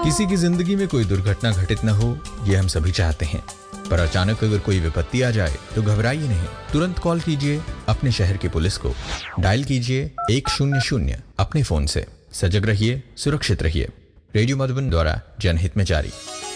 किसी की जिंदगी में कोई दुर्घटना घटित न हो, ये हम सभी चाहते हैं। पर अचानक अगर कोई विपत्ति आ जाए तो घबराइए नहीं, तुरंत कॉल कीजिए अपने शहर की पुलिस को। डायल कीजिए 100 अपने फोन से। सजग रहिए, सुरक्षित रहिए। रेडियो मधुबन द्वारा जनहित में जारी।